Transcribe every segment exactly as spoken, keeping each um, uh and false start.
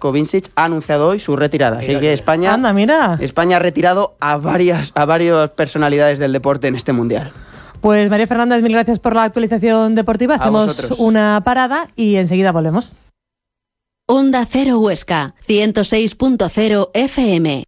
Zlatko Vincic ha anunciado hoy su retirada. Así que España, Anda, mira. España ha retirado a varias, a varias personalidades del deporte en este Mundial. Pues María Fernández, mil gracias por la actualización deportiva. Hacemos una parada y enseguida volvemos. Onda Cero Huesca, ciento seis punto cero F M.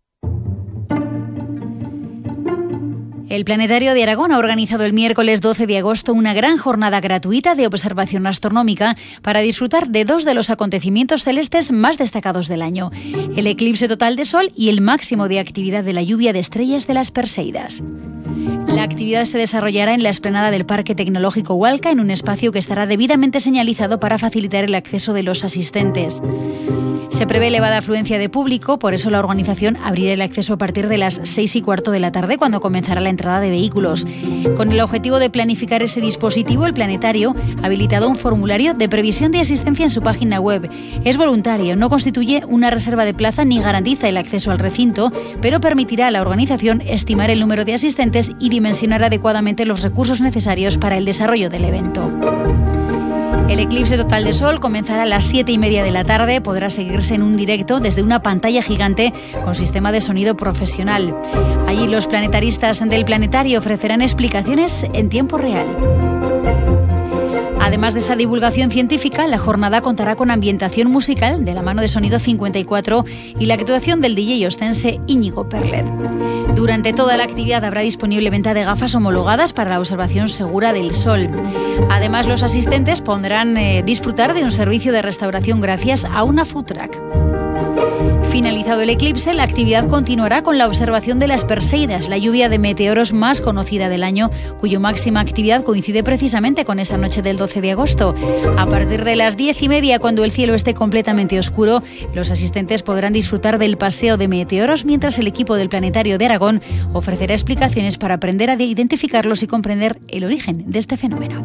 El Planetario de Aragón ha organizado el miércoles doce de agosto una gran jornada gratuita de observación astronómica para disfrutar de dos de los acontecimientos celestes más destacados del año: el eclipse total de Sol y el máximo de actividad de la lluvia de estrellas de las Perseidas. La actividad se desarrollará en la explanada del Parque Tecnológico Hualca, en un espacio que estará debidamente señalizado para facilitar el acceso de los asistentes. Se prevé elevada afluencia de público, por eso la organización abrirá el acceso a partir de las seis y cuarto de la tarde, cuando comenzará la entrada de vehículos. Con el objetivo de planificar ese dispositivo, el Planetario ha habilitado un formulario de previsión de asistencia en su página web. Es voluntario, no constituye una reserva de plaza ni garantiza el acceso al recinto, pero permitirá a la organización estimar el número de asistentes y dimensionar adecuadamente los recursos necesarios para el desarrollo del evento. El eclipse total de Sol comenzará a las siete y media de la tarde. Podrá seguirse en un directo desde una pantalla gigante con sistema de sonido profesional. Allí los planetaristas del planetario ofrecerán explicaciones en tiempo real. Además de esa divulgación científica, la jornada contará con ambientación musical de la mano de Sonido cincuenta y cuatro y la actuación del D J ostense Íñigo Perlet. Durante toda la actividad habrá disponible venta de gafas homologadas para la observación segura del Sol. Además, los asistentes podrán eh, disfrutar de un servicio de restauración gracias a una food truck. Finalizado el eclipse, la actividad continuará con la observación de las Perseidas, la lluvia de meteoros más conocida del año, cuya máxima actividad coincide precisamente con esa noche del doce de agosto. A partir de las diez y media, cuando el cielo esté completamente oscuro, los asistentes podrán disfrutar del paseo de meteoros, mientras el equipo del Planetario de Aragón ofrecerá explicaciones para aprender a identificarlos y comprender el origen de este fenómeno.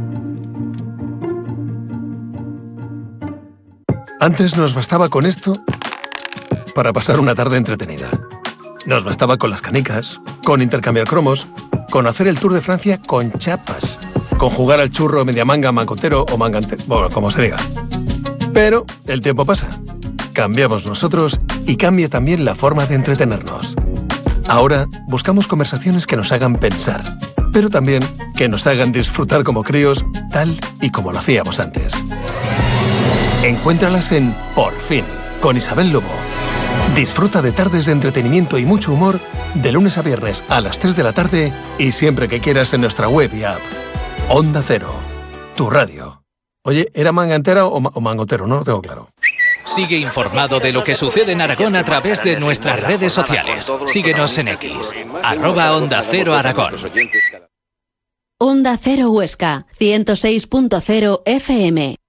Antes nos bastaba con esto para pasar una tarde entretenida. Nos bastaba con las canicas, con intercambiar cromos, con hacer el Tour de Francia con chapas, con jugar al churro, media manga, mangotero o mangantero, bueno, como se diga. Pero el tiempo pasa, cambiamos nosotros y cambia también la forma de entretenernos. Ahora buscamos conversaciones que nos hagan pensar, pero también que nos hagan disfrutar como críos, tal y como lo hacíamos antes. Encuéntralas en Por Fin, con Isabel Lobo. Disfruta de tardes de entretenimiento y mucho humor de lunes a viernes a las tres de la tarde y siempre que quieras en nuestra web y app. Onda Cero, tu radio. Oye, ¿era manga entera o, ma- o mangotero? No lo tengo claro. Sigue informado de lo que sucede en Aragón a través de nuestras redes sociales. Síguenos en X, arroba Onda Cero Aragón. Onda Cero Huesca, ciento seis punto cero F M.